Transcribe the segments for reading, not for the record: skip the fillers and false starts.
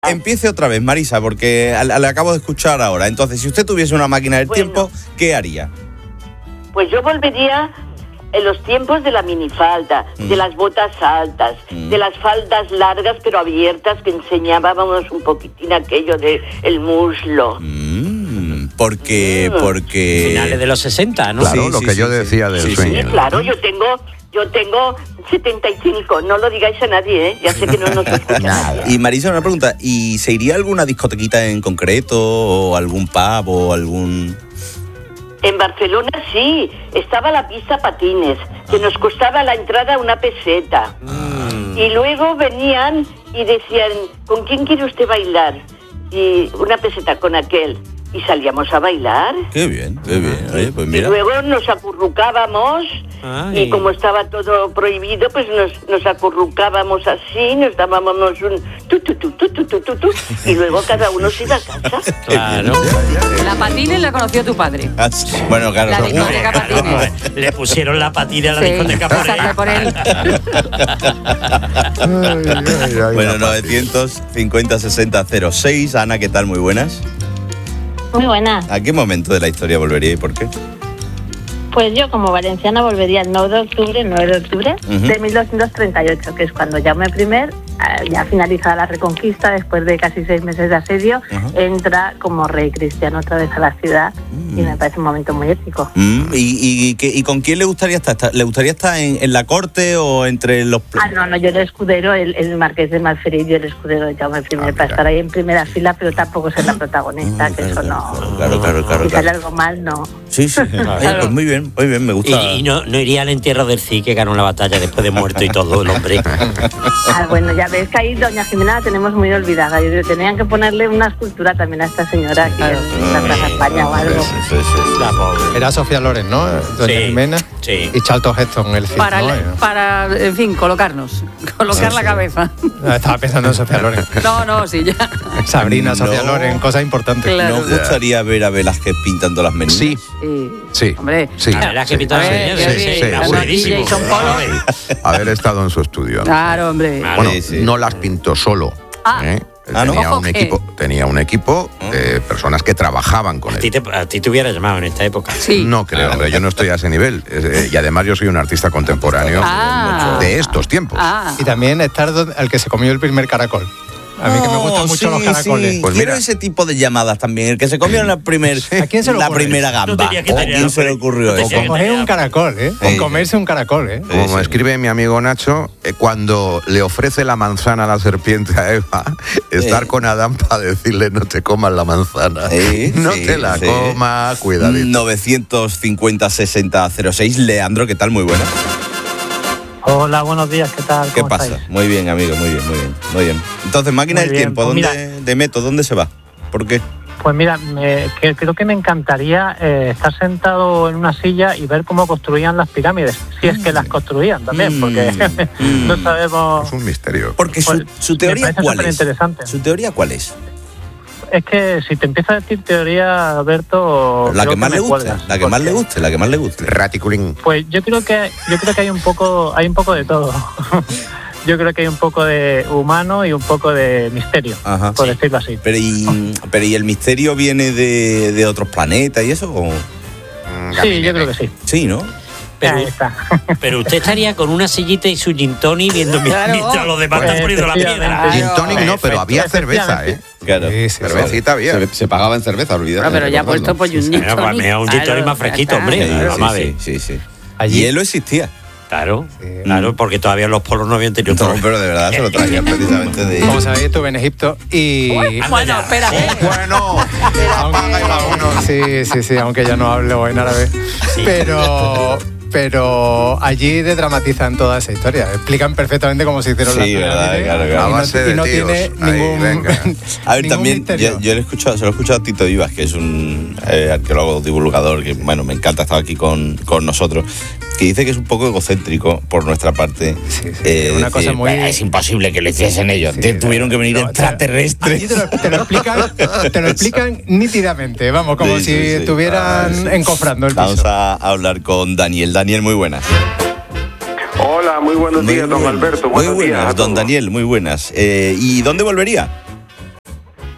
Empiece otra vez, Marisa, porque la acabo de escuchar ahora. Entonces, si usted tuviese una máquina del tiempo, ¿qué haría? Pues yo volvería en los tiempos de la minifalda, de las botas altas, de las faldas largas pero abiertas que enseñábamos un poquitín aquello de el muslo. Porque... Finales de los 60, ¿no? Claro, lo que yo decía del sueño. Sí, claro, yo tengo 75, no lo digáis a nadie, ¿eh? Ya sé que no nos escuchan. Y Marisa, una pregunta, ¿y se iría a alguna discotequita en concreto, o algún pub, o algún...? En Barcelona sí, estaba la pista patines, que nos costaba la entrada una peseta. Y luego venían y decían, ¿con quién quiere usted bailar? Y una peseta con aquel. Y salíamos a bailar. Qué bien, qué bien. Oye, pues mira. Y luego nos acurrucábamos. Y como estaba todo prohibido, pues nos acurrucábamos así, nos dábamos un tu, y luego cada uno se iba a casa. Claro. La Patines la conoció tu padre. Bueno, claro. La discoteca Patines. Le pusieron la patina a la discoteca por él. Bueno, 950-60-06. Ana, ¿qué tal? Muy buenas. Muy buena. ¿A qué momento de la historia volvería y por qué? Pues yo como valenciana volvería el 9 de octubre de 1238, que es cuando Jaume I, ya finalizada la Reconquista, después de casi 6 meses de asedio, entra como rey cristiano otra vez a la ciudad y me parece un momento muy épico. ¿Y con quién le gustaría estar? ¿Le gustaría estar en la corte o entre los...? No, yo el escudero, el marqués de Malferit y el escudero de Jaume I, para estar ahí en primera fila, pero tampoco ser la protagonista, que eso no... Claro. Si sale algo mal, no. Sí. Pues muy bien, me gusta. Y no iría al entierro del Cid, que ganó la batalla después de muerto y todo el hombre. Bueno, ya ves que ahí doña Jimena la tenemos muy olvidada. Tenían que ponerle una escultura también a esta señora aquí en la Plaza España o algo. Sí. La pobre. Era Sofía Loren, ¿no? Doña Jimena. Sí. Y Charlton Heston, el Cid, Para, en fin, colocar la cabeza. Estaba pensando en Sofía Loren. No, sí, ya. Sabrina, Sofía Loren, cosas importantes. Claro. ¿No os gustaría ver a Velázquez pintando las meninas? Sí. Hombre. Sí. Velázquez pintando las meninas. Sí. Haber estado en su estudio. Claro, hombre. Bueno, no las pintó solo. Tenía un equipo de personas que trabajaban con él. A ti te hubiera llamado en esta época. Sí. No creo, hombre, yo no estoy a ese nivel. Y además yo soy un artista contemporáneo de estos tiempos. Y también estar el que se comió el primer caracol. A mí que me gustan mucho los caracoles. Pues quiero ese tipo de llamadas también. El que se comió en la primera gamba. ¿Quién se le ocurrió eso? O comer un caracol, O comerse un caracol, Como escribe mi amigo Nacho, cuando le ofrece la manzana a la serpiente a Eva, estar con Adán para decirle no te comas la manzana. No te la comas, cuidadito. 950-60-06. Leandro, ¿qué tal? Muy buena. Hola, buenos días, ¿qué tal? ¿Qué pasa? Estáis? Muy bien, amigo, muy bien. Entonces, máquina del tiempo, pues ¿dónde se va? ¿Por qué? Pues mira, creo que me encantaría estar sentado en una silla y ver cómo construían las pirámides, si es que las construían también, porque no sabemos... Es un misterio. Porque su teoría, ¿cuál es? Interesante. ¿Su teoría cuál es? Es que si te empiezo a decir teoría, Alberto... La que más le guste, la que más le guste. Raticulín. Pues yo creo que hay un poco de todo. Yo creo que hay un poco de humano y un poco de misterio, por decirlo así. Pero ¿y el misterio viene de otros planetas y eso? ¿O? Sí, yo creo que sí. Sí, ¿no? Pero usted estaría con una sillita y su gin tonic viendo mientras los demás están poniendo la piedra. Gin tonic no, pero había cerveza, Claro. Cervecita había. Se pagaba en cerveza, olvidad. Pero ya ha puesto pues un gin tonic. Un gin tonic más fresquito, hombre. Sí. Allí hielo existía. Claro, porque todavía los polos no habían tenido todo. Pero de verdad se lo traían precisamente de... Como sabéis, estuve en Egipto y... Bueno, espera. Apaga y vámonos. Sí, aunque ya no hablo en árabe. Pero allí desdramatizan toda esa historia. Explican perfectamente cómo se hicieron las pirámides. Claro. Y no tiene ningún... A ver, también yo se lo he escuchado a Tito Vivas, que es un arqueólogo divulgador que, bueno, me encanta, estar aquí con nosotros, que dice que es un poco egocéntrico por nuestra parte. Una cosa muy... Es imposible que lo hiciesen ellos. Tuvieron que venir extraterrestres. Te lo explican nítidamente, vamos, como si estuvieran encofrando el piso. Vamos a hablar con Daniel. Daniel, muy buenas. Hola, muy buenos días, don Alberto. Muy buenas, don Daniel, muy buenas. ¿Y dónde volvería?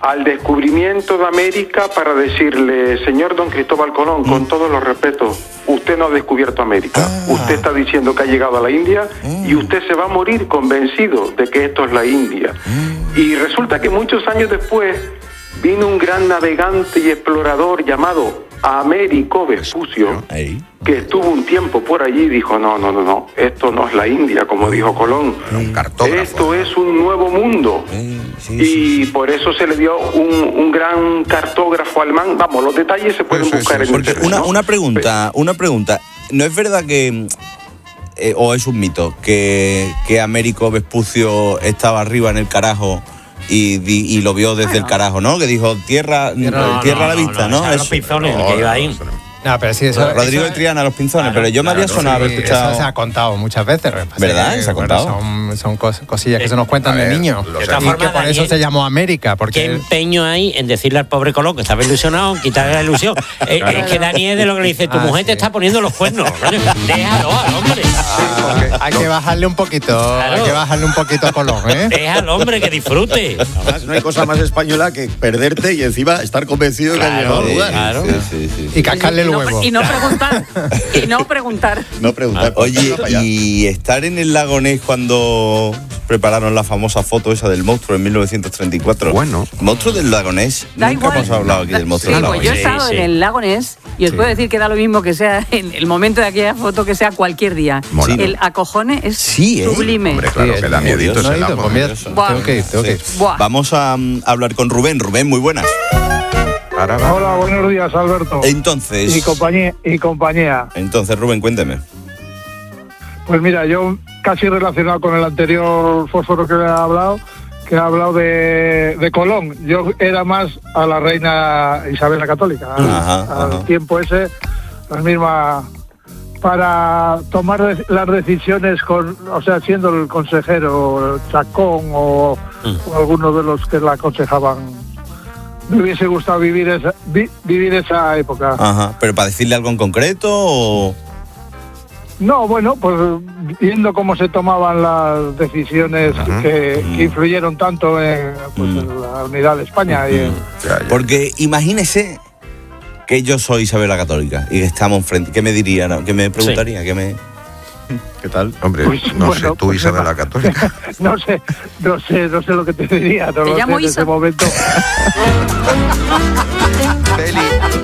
al descubrimiento de América para decirle, señor don Cristóbal Colón, con todos los respetos, usted no ha descubierto América. Usted está diciendo que ha llegado a la India y usted se va a morir convencido de que esto es la India. Y resulta que muchos años después vino un gran navegante y explorador llamado Américo Vespucio, que estuvo un tiempo por allí y dijo, no, esto no es la India, como dijo Colón. Esto es un nuevo mundo. Y por eso se le dio un gran cartógrafo alemán. Vamos, los detalles se pueden buscar en Porque internet, ¿no? una pregunta. ¿No es verdad que, o es un mito, que Américo Vespucio estaba arriba en el carajo y lo vio desde el carajo, ¿no? Que dijo, tierra a la vista, ¿no? Los pinzones, que iba ahí. No, pero sí, eso, Rodrigo de Triana, los pinzones, pero yo me había sonado haber escuchado. Eso se ha contado muchas veces. ¿Verdad? ¿Se ha contado? Son cosillas que se nos cuentan de niños. De todas formas, que por eso se llamó América. Porque... ¿Qué empeño hay en decirle al pobre Colón que estaba ilusionado, quitarle la ilusión? Es que Daniel de lo que le dice, tu mujer te está poniendo los cuernos. Déjalo al hombre. Hay que bajarle un poquito. Hay que bajarle un poquito a Colón, ¿eh? Deja al hombre que disfrute. Además, no hay cosa más española que perderte y encima estar convencido de que has llegado al lugar. Claro. Y cascarle el huevo. Y no preguntar. No preguntar. Oye, y estar en el lago Ness cuando prepararon la famosa foto esa del monstruo en 1934. Bueno. Monstruo del lago Ness. Nunca hemos hablado aquí del monstruo del lago Pues yo he estado en el lago Ness y os puedo decir que da lo mismo que sea en el momento de aquella foto que sea cualquier día. Mola. El acojone es sublime. Hombre, claro, que da miedito ese lago. Tengo que ir. Vamos a hablar con Rubén. Rubén, muy buenas. Hola, buenos días, Alberto. Entonces. Y compañía. Entonces, Rubén, cuénteme. Pues mira, yo casi relacionado con el anterior fósforo que ha hablado de Colón. Yo era más a la reina Isabel la Católica, al tiempo ese, la misma, para tomar las decisiones, siendo el consejero Chacón o alguno de los que la aconsejaban. Me hubiese gustado vivir esa época. Ajá, pero ¿para decirle algo en concreto o...? No, bueno, pues viendo cómo se tomaban las decisiones que influyeron tanto en la unidad de España. Porque imagínese que yo soy Isabel la Católica y que estamos enfrente. ¿Qué me diría? No? ¿Qué me preguntaría? Sí. ¿Qué tal? Hombre, no sé, tú Isabel la Católica. No sé lo que te diría. No lo sé en ese momento. Beli.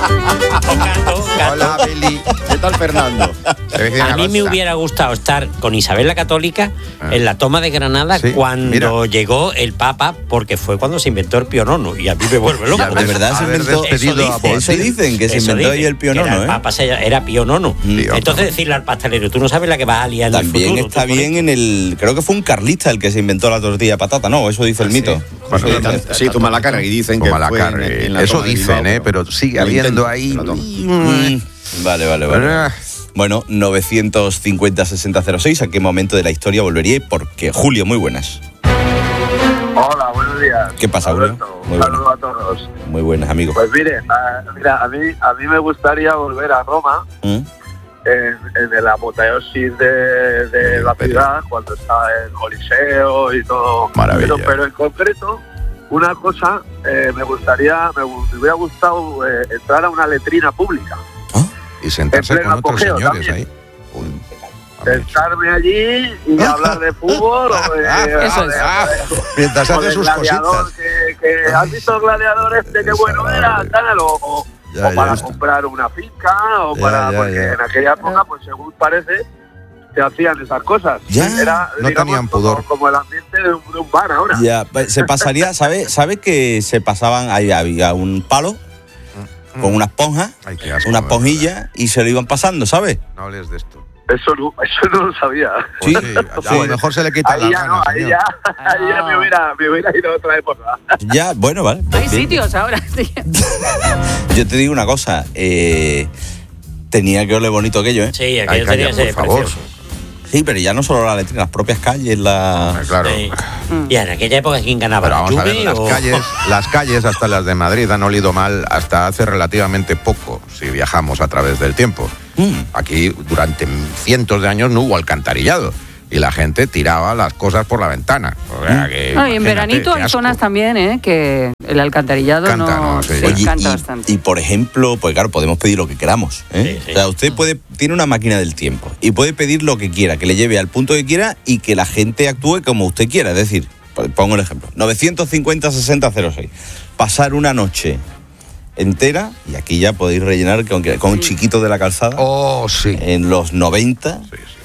Hola, Beli. ¿Qué tal, Fernando? A mí me hubiera gustado estar con Isabel la Católica en la toma de Granada cuando llegó el Papa, porque fue cuando se inventó el Pío IX, y a mí me vuelve loco. De verdad se inventó. Eso dicen, que se inventó ahí el Pío IX, El Papa era Pío IX. Entonces decirle al pastelero, tú no sabes la que vas a liar en el futuro. También está bien creo que fue un carlista el que se inventó la tortilla de patata, ¿no? Eso dice el mito. Sí, tu mala cara, y dicen que fue en eso dicen, pero sigue habiendo ahí... Vale. Bueno, 950-6006, ¿a qué momento de la historia volvería? Porque Julio, muy buenas. Hola, buenos días. ¿Qué pasa, Julio? Un saludo a todos. Muy buenas, amigos. Pues mire, a mí me gustaría volver a Roma, en el apoteosis de la ciudad, cuando estaba el Coliseo y todo. Maravilla. Pero en concreto, una cosa, me hubiera gustado entrar a una letrina pública. Y sentarse con otros señores también. ahí. Sentarme allí y hablar de fútbol mientras hace sus cositas. Que has visto el gladiador qué bueno era, tal, o para comprar una finca, o porque en aquella época, pues según parece, se hacían esas cosas. Era, no tenían pudor. Como el ambiente de un bar ahora. Se pasaría, ¿sabe que se pasaban, ahí había un palo con una esponja, una esponjilla, y se lo iban pasando, ¿sabes? No hables de esto. Eso no lo sabía. Sí, a lo mejor se le quita la gana. Ahí ya me hubiera ido otra época. Ya, bueno, vale. Hay sitios ahora. Yo te digo una cosa, tenía que oler bonito aquello, ¿eh? Sí, aquello tenía que ser precioso. Sí, pero ya no solo la letrina, las propias calles, Claro. Sí. Y en aquella época, ¿quién ganaba? Pero vamos a ver, las calles, hasta las de Madrid, han olido mal hasta hace relativamente poco, si viajamos a través del tiempo. Aquí, durante cientos de años, no hubo alcantarillado. y la gente tiraba las cosas por la ventana. O sea, que, y en veranito hay zonas también, que el alcantarillado canta bastante. Y por ejemplo, pues claro, podemos pedir lo que queramos. O sea, usted tiene una máquina del tiempo y puede pedir lo que quiera, que le lleve al punto que quiera y que la gente actúe como usted quiera. Es decir, pongo el ejemplo, 950-6006. Pasar una noche entera, y aquí ya podéis rellenar con un chiquito de la calzada. En los 90.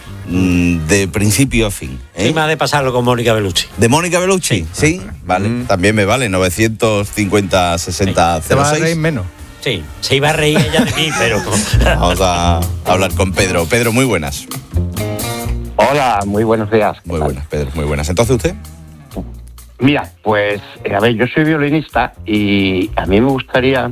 De principio a fin. Sí, me ha de pasarlo con Mónica Bellucci. ¿De Mónica Bellucci? Sí, vale. También me vale, 950-6006. ¿Te vas a reír menos? Sí, se iba a reír ella de mí, pero... Vamos a hablar con Pedro. Pedro, muy buenas. Hola, muy buenos días. Muy buenas, Pedro, muy buenas. ¿Entonces usted? Mira, pues, a ver, yo soy violinista y a mí me gustaría,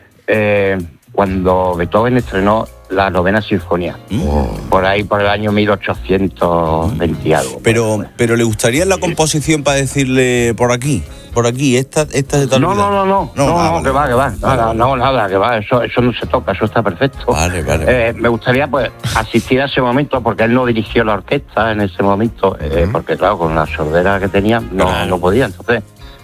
cuando Beethoven estrenó la 9ª sinfonía, por ahí por el año 1820 y algo. Pero ¿le gustaría la composición para decirle por aquí, esta de tal No, que va. Nada, que va, eso no se toca, eso está perfecto. Vale. Me gustaría, pues, asistir a ese momento, porque él no dirigió la orquesta en ese momento, porque, claro, con la sordera que tenía, no podía, entonces...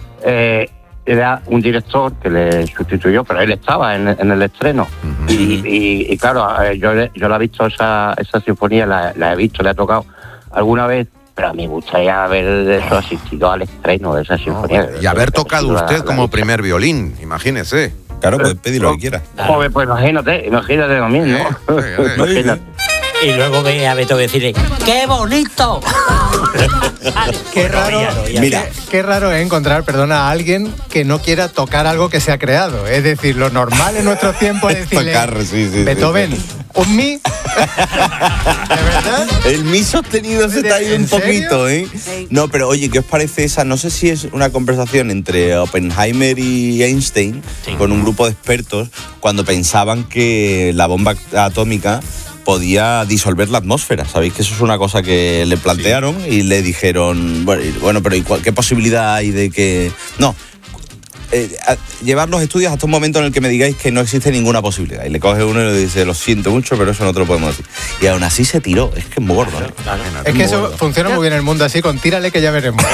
era un director que le sustituyó, pero él estaba en el estreno. Y claro, yo la he visto, esa sinfonía, la he visto, le ha tocado alguna vez, pero a mí me gustaría haber asistido al estreno de esa sinfonía. Y haber tocado usted como primer violín, imagínese. Claro, puede pedir lo que quiera. Joder, pues imagínate lo mismo. Imagínate. Y luego ve a Beethoven decirle, ¡qué bonito! Qué raro, qué raro es encontrar, a alguien que no quiera tocar algo que se ha creado. Es decir, lo normal en nuestros tiempos es decirle, Beethoven, un mi. ¿De verdad? El mi sostenido se te ha ido un poquito, Sí. No, pero oye, ¿qué os parece esa? No sé si es una conversación entre Oppenheimer y Einstein, con un grupo de expertos, cuando pensaban que la bomba atómica podía disolver la atmósfera. Sabéis que eso es una cosa que le plantearon y le dijeron, bueno, pero ¿qué posibilidad hay de que...? No, llevar los estudios hasta un momento en el que me digáis que no existe ninguna posibilidad. Y le coge uno y le dice, lo siento mucho, pero eso no te lo podemos decir. Y aún así se tiró. Es que es muy gordo. Es que eso funciona muy bien en el mundo así, con tírale que ya veremos.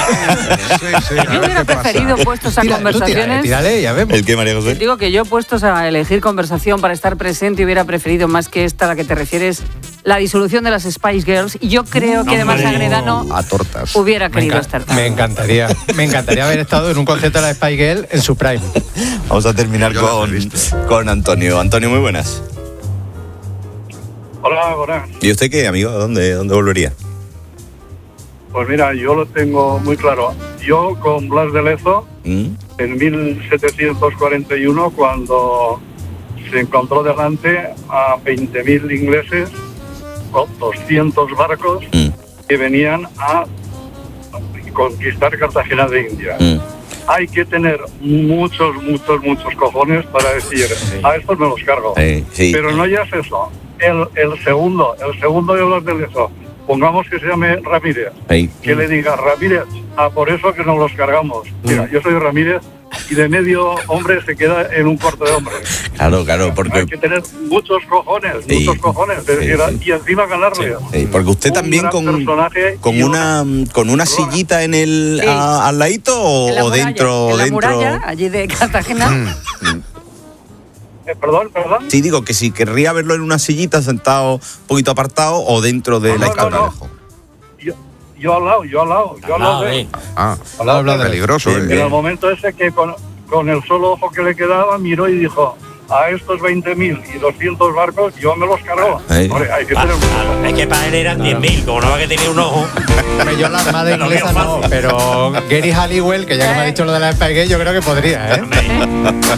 Yo hubiera preferido puestos a conversaciones... Tírale, ya vemos. ¿El qué, María José? Digo que yo puestos a elegir conversación para estar presente hubiera preferido más que esta a la que te refieres, la disolución de las Spice Girls. Y yo creo que además Agredano a tortas hubiera querido estar también. Me encantaría haber estado en un concierto de la Spice Girl en su prime. Vamos a terminar con Antonio. Antonio, muy buenas. Hola, buenas. ¿Y usted qué, amigo? ¿Dónde volvería? Pues mira, yo lo tengo muy claro. Yo con Blas de Lezo, en 1741, cuando se encontró delante a 20.000 ingleses con 200 barcos que venían a conquistar Cartagena de India. Hay que tener muchos cojones para decir, a estos me los cargo. Pero no ya es eso. El segundo de Blas de Lezo, pongamos que se llame Ramírez, que le diga, Ramírez, por eso que nos los cargamos. Mira, yo soy Ramírez y de medio hombre se queda en un cuarto de hombre. Claro, porque... Hay que tener muchos cojones, y encima ganarle. Porque usted también con una sillita en el al ladito o dentro... En la muralla, allí de Cartagena. Perdón. Sí, digo que si querría verlo en una sillita sentado un poquito apartado o dentro de la izquierda. Yo al lado de él. Al lado peligroso. En el momento ese que con el solo ojo que le quedaba miró y dijo, a estos 20.000 y 200 barcos yo me los cargo. Hombre, hay que tener es que para él eran 10.000, como no va que tenía un ojo. Yo la armada inglesa no, pero Gary Halliwell, que ya que me ha dicho lo de la Spice Girl, yo creo que podría,